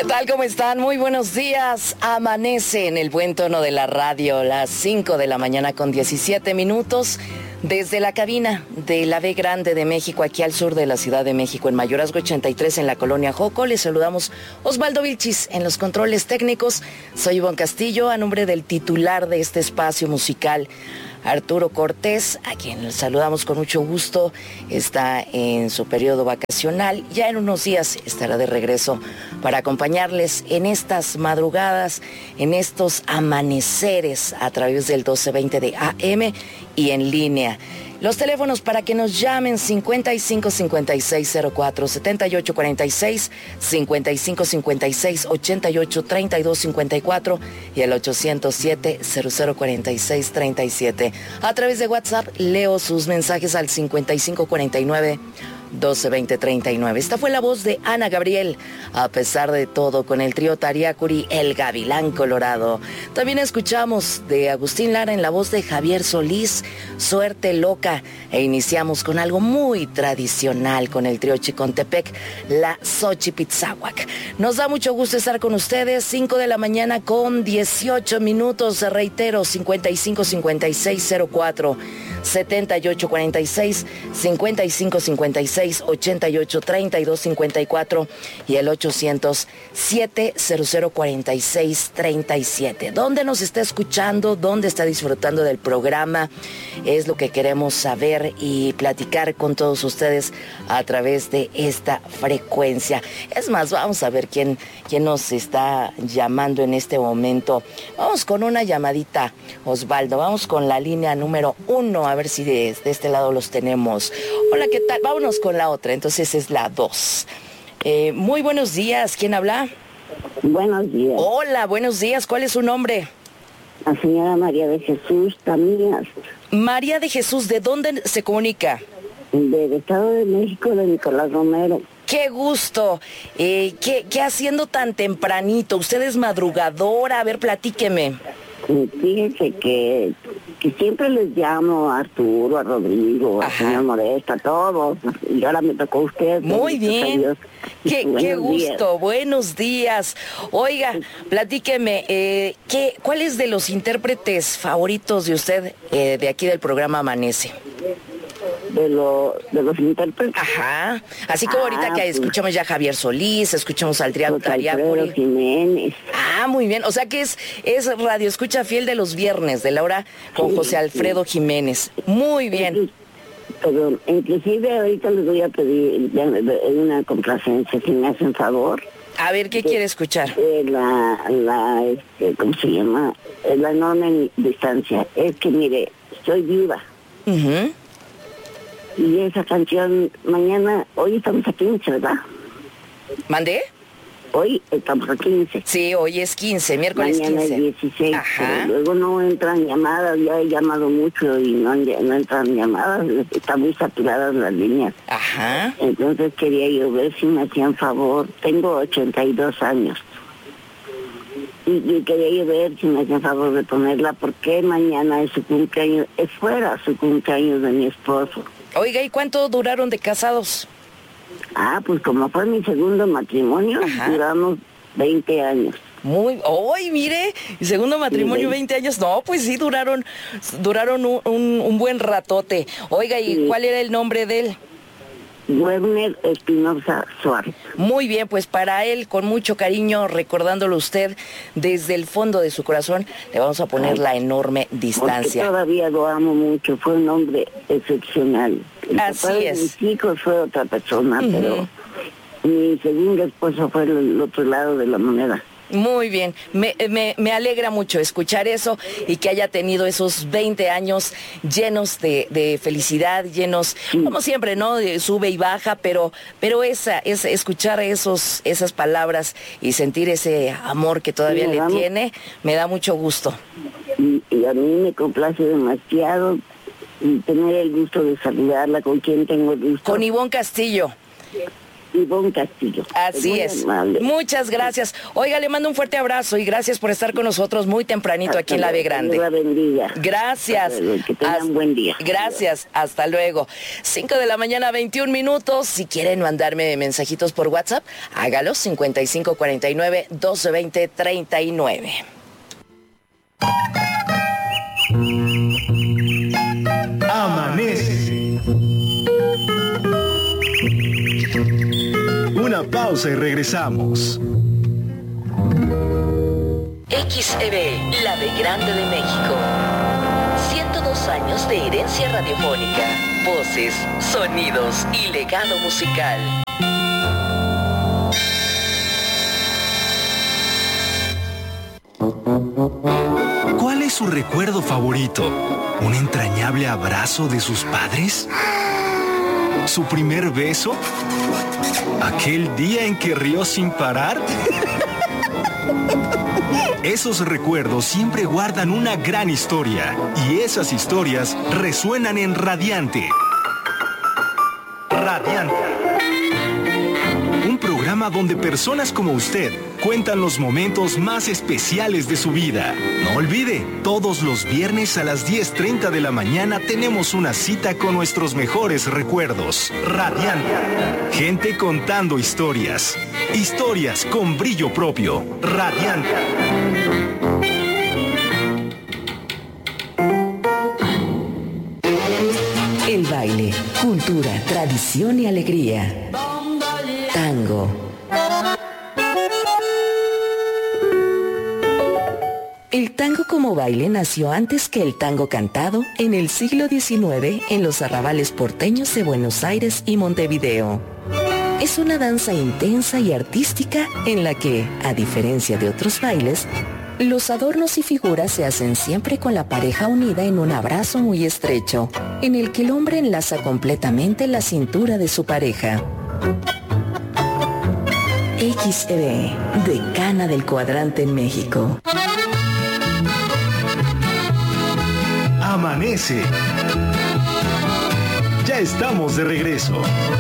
¿Qué tal? ¿Cómo están? Muy buenos días. Amanece en el buen tono de la radio, las 5 de la mañana con 17 minutos. Desde la cabina de la B Grande de México, aquí al sur de la Ciudad de México, en Mayorazgo 83, en la colonia Joco, les saludamos Osvaldo Vilchis en los controles técnicos. Soy Ivonne Castillo, a nombre del titular de este espacio musical, Arturo Cortés, a quien saludamos con mucho gusto. Está en su periodo vacacional. Ya en unos días estará de regreso para acompañarles en estas madrugadas, en estos amaneceres a través del 1220 de AM y en línea. Los teléfonos para que nos llamen: 55 56 04 78 46, 55 56 88 32 54 y el 807 00 46 37. A través de WhatsApp leo sus mensajes al 55 49 12 20 39. Esta fue la voz de Ana Gabriel, a pesar de todo, con el trío Tariacuri, El Gavilán Colorado. También escuchamos de Agustín Lara en la voz de Javier Solís, Suerte Loca. E iniciamos con algo muy tradicional con el trío Chicontepec, la Xochipitzahuac. Nos da mucho gusto estar con ustedes. 5 de la mañana con 18 minutos. Reitero, 55 56 04 78 46, 55 56 88 32 54 y el 807 00 46 37. ¿Dónde nos está escuchando? ¿Dónde está disfrutando del programa? Es lo que queremos saber y platicar con todos ustedes a través de esta frecuencia. Es más, vamos a ver quién nos está llamando en este momento. Vamos con una llamadita, Osvaldo. Vamos con la línea número 1. A ver si de este lado los tenemos. Hola, ¿qué tal? Vámonos con la otra. Entonces es la 2. Muy buenos días. ¿Quién habla? Buenos días. Hola, buenos días. ¿Cuál es su nombre? La señora María de Jesús Tamías. María de Jesús, ¿de dónde se comunica? Del Estado de México, de Nicolás Romero. ¡Qué gusto! ¿Qué haciendo tan tempranito? ¿Usted es madrugadora? A ver, platíqueme. Fíjense que siempre les llamo a Arturo, a Rodrigo, al señor Modesta, a todos. Y ahora me tocó a usted. Muy bien. Qué gusto. Buenos días. Oiga, platíqueme, ¿cuál es de los intérpretes favoritos de usted de aquí del programa Amanece? De los intérpretes. Ajá. Así como ahorita que escuchamos ya a Javier Solís, escuchamos al trío Tariacuri. Jiménez. Muy bien. O sea que es radio escucha fiel de los viernes, de la hora con José Alfredo Jiménez. Muy bien. Pero inclusive ahorita les voy a pedir una complacencia, si me hacen favor. A ver, ¿qué quiere escuchar? ¿Cómo se llama? La enorme distancia. Es que, mire, soy viva. Uh-huh. Y esa canción, hoy estamos a 15, ¿verdad? ¿Mandé? Hoy estamos a 15. Sí, hoy es 15, miércoles mañana 15. Mañana es 16. Ajá. Pero luego no entran llamadas, ya he llamado mucho y no entran llamadas, están muy saturadas las líneas. Ajá. Entonces quería yo ver si me hacían favor. Tengo 82 años. Y quería yo ver si me hacían favor de ponerla, porque mañana es su cumpleaños, fuera su cumpleaños de mi esposo. Oiga, ¿y cuánto duraron de casados? Pues como fue mi segundo matrimonio, duramos 20 años. Mire, segundo matrimonio, 20 años. No, pues sí, duraron un buen ratote. Oiga, ¿y cuál era el nombre de él? Werner Espinosa Suárez. Muy bien, pues para él, con mucho cariño, recordándolo usted desde el fondo de su corazón, le vamos a poner la enorme distancia. Porque todavía lo amo mucho, fue un hombre excepcional. Así es. Mis hijos fue otra persona, pero mi segundo esposo fue el otro lado de la moneda. Muy bien, me alegra mucho escuchar eso y que haya tenido esos 20 años llenos de felicidad, llenos, como siempre, ¿no? Sube y baja, pero escuchar esas palabras y sentir ese amor que todavía le tiene, me da mucho gusto. Y a mí me complace demasiado tener el gusto de saludarla. ¿Con quién tengo el gusto? Con Ivonne Castillo. Ivonne Castillo. Así es. Amable. Muchas gracias. Oiga, le mando un fuerte abrazo y gracias por estar con nosotros muy tempranito aquí en la B Grande. Dios la bendiga. Gracias. Que tengan buen día. Gracias. Hasta luego. 5 de la mañana, 21 minutos. Si quieren mandarme mensajitos por WhatsApp, hágalo 5549-1220-39. Amanece. Una pausa y regresamos. XEB, la B Grande de México. 102 años de herencia radiofónica, voces, sonidos y legado musical. ¿Cuál es su recuerdo favorito? ¿Un entrañable abrazo de sus padres? ¿Su primer beso? ¿Aquel día en que rió sin parar? Esos recuerdos siempre guardan una gran historia y esas historias resuenan en Radiante. Radiante. Un programa donde personas como usted cuentan los momentos más especiales de su vida. No olvide, todos los viernes a las 10:30 de la mañana tenemos una cita con nuestros mejores recuerdos. Radiante. Gente contando historias. Historias con brillo propio. Radiante. El baile, cultura, tradición y alegría. Tango. El tango como baile nació antes que el tango cantado en el siglo XIX en los arrabales porteños de Buenos Aires y Montevideo. Es una danza intensa y artística en la que, a diferencia de otros bailes, los adornos y figuras se hacen siempre con la pareja unida en un abrazo muy estrecho, en el que el hombre enlaza completamente la cintura de su pareja. XEB, decana del cuadrante en México. Amanece. Ya estamos de regreso.